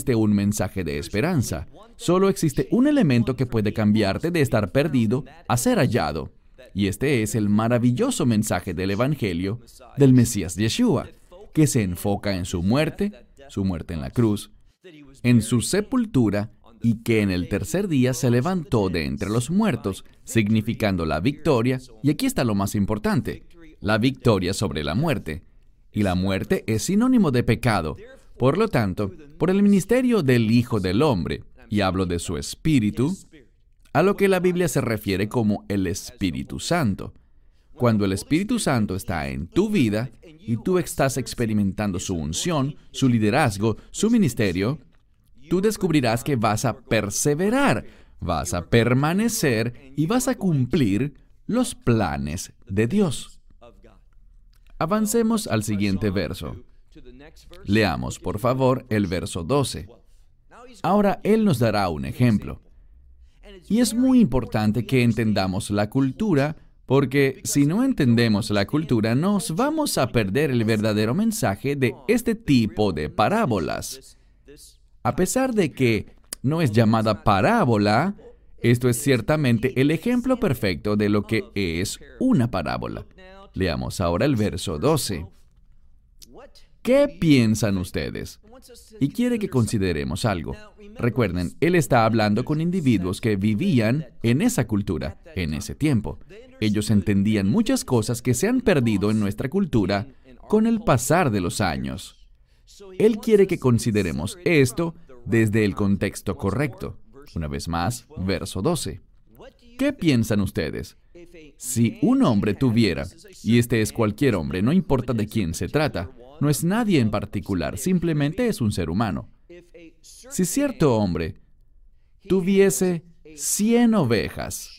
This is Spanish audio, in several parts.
existe un mensaje de esperanza. Solo existe un elemento que puede cambiarte de estar perdido a ser hallado. Y este es el maravilloso mensaje del Evangelio del Mesías Yeshua, que se enfoca en su muerte en la cruz, en su sepultura, y que en el tercer día se levantó de entre los muertos, significando la victoria, y aquí está lo más importante, la victoria sobre la muerte. Y la muerte es sinónimo de pecado. Por lo tanto, por el ministerio del Hijo del Hombre, y hablo de su Espíritu, a lo que la Biblia se refiere como el Espíritu Santo. Cuando el Espíritu Santo está en tu vida, y tú estás experimentando su unción, su liderazgo, su ministerio, tú descubrirás que vas a perseverar, vas a permanecer y vas a cumplir los planes de Dios. Avancemos al siguiente verso. Leamos, por favor, el verso 12. Ahora Él nos dará un ejemplo. Y es muy importante que entendamos la cultura, porque si no entendemos la cultura, nos vamos a perder el verdadero mensaje de este tipo de parábolas. A pesar de que no es llamada parábola, esto es ciertamente el ejemplo perfecto de lo que es una parábola. Leamos ahora el verso 12. ¿Qué piensan ustedes? Y quiere que consideremos algo. Recuerden, Él está hablando con individuos que vivían en esa cultura, en ese tiempo. Ellos entendían muchas cosas que se han perdido en nuestra cultura con el pasar de los años. Él quiere que consideremos esto desde el contexto correcto. Una vez más, verso 12. ¿Qué piensan ustedes? Si un hombre tuviera, y este es cualquier hombre, no importa de quién se trata, no es nadie en particular, simplemente es un ser humano. Si cierto hombre tuviese 100 ovejas,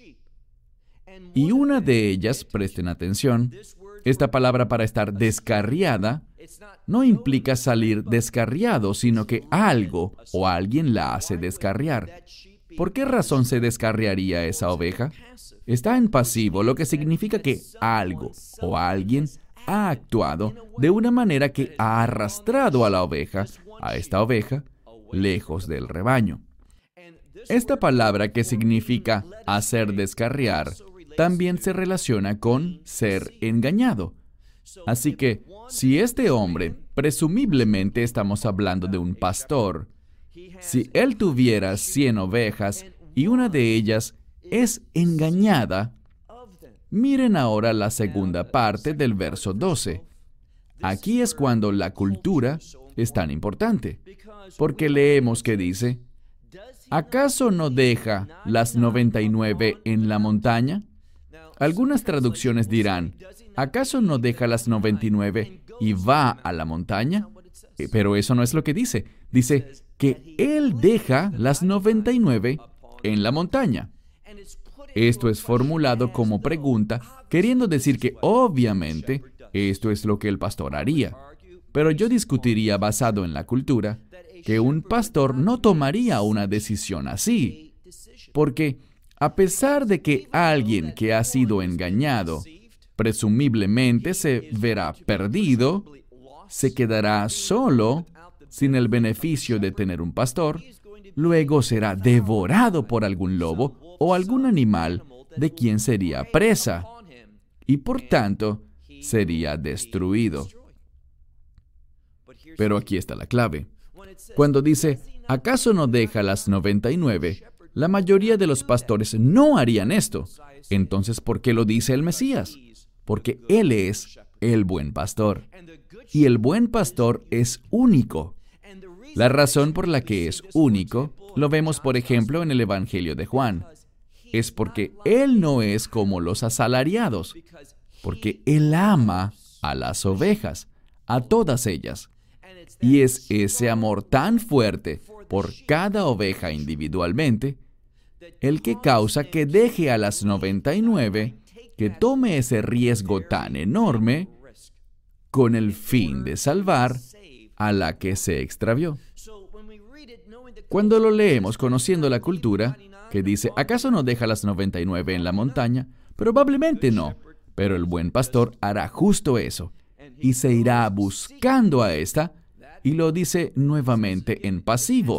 y una de ellas, presten atención, esta palabra para estar descarriada, no implica salir descarriado, sino que algo o alguien la hace descarriar. ¿Por qué razón se descarriaría esa oveja? Está en pasivo, lo que significa que algo o alguien ha actuado de una manera que ha arrastrado a esta oveja, lejos del rebaño. Esta palabra que significa hacer descarriar, también se relaciona con ser engañado. Así que, si este hombre, presumiblemente estamos hablando de un pastor, si él tuviera 100 ovejas y una de ellas es engañada, miren ahora la segunda parte del verso 12. Aquí es cuando la cultura es tan importante, porque leemos que dice, ¿acaso no deja las 99 en la montaña? Algunas traducciones dirán, ¿acaso no deja las 99 y va a la montaña? Pero eso no es lo que dice. Dice que Él deja las 99 en la montaña. Esto es formulado como pregunta, queriendo decir que obviamente esto es lo que el pastor haría. Pero yo discutiría, basado en la cultura, que un pastor no tomaría una decisión así, porque a pesar de que alguien que ha sido engañado presumiblemente se verá perdido, se quedará solo, sin el beneficio de tener un pastor, luego será devorado por algún lobo o algún animal de quien sería presa, y por tanto sería destruido. Pero aquí está la clave. Cuando dice, ¿acaso no deja las 99? La mayoría de los pastores no harían esto. Entonces, ¿por qué lo dice el Mesías? Porque Él es el buen pastor. Y el buen pastor es único. La razón por la que es único, lo vemos por ejemplo en el Evangelio de Juan. Es porque Él no es como los asalariados. Porque Él ama a las ovejas, a todas ellas. Y es ese amor tan fuerte por cada oveja individualmente, el que causa que deje a las 99, que tome ese riesgo tan enorme, con el fin de salvar a la que se extravió. Cuando lo leemos conociendo la cultura, que dice, ¿acaso no deja las 99 en la montaña? Probablemente no, pero el buen pastor hará justo eso, y se irá buscando a esta, y lo dice nuevamente en pasivo.